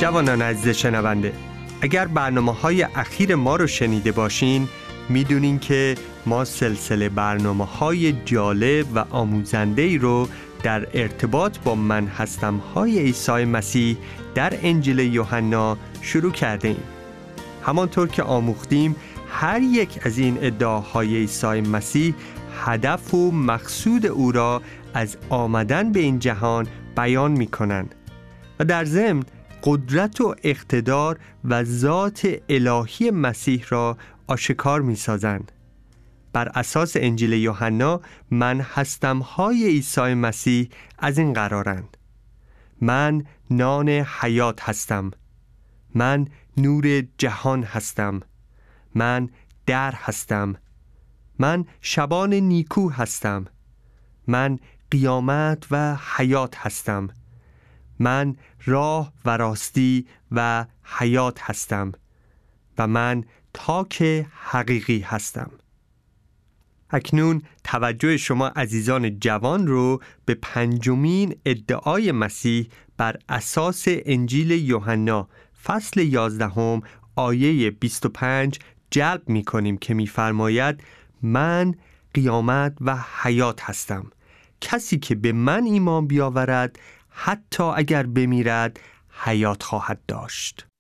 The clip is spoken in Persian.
جوانان عزیز شنونده، اگر برنامه‌های اخیر ما رو شنیده باشین میدونین که ما سلسله برنامه‌های جالب و آموزنده‌ای رو در ارتباط با من هستم های عیسی مسیح در انجیل یوحنا شروع کرده ایم. همانطور که آموختیم هر یک از این ادعاهای عیسی مسیح هدف و مقصود او را از آمدن به این جهان بیان می کنند و در ضمن قدرت و اقتدار و ذات الهی مسیح را آشکار می سازند. بر اساس انجیل یوحنا من هستم های عیسی مسیح از این قرارند: من نان حیات هستم، من نور جهان هستم، من در هستم، من شبان نیکو هستم، من قیامت و حیات هستم، من راه و راستی و حیات هستم و من تاک حقیقی هستم. اکنون توجه شما عزیزان جوان رو به پنجمین ادعای مسیح بر اساس انجیل یوحنا فصل 11 آیه 25 جلب می کنیم که می فرماید: من قیامت و حیات هستم، کسی که به من ایمان بیاورد حتی اگر بمیرد حیات خواهد داشت.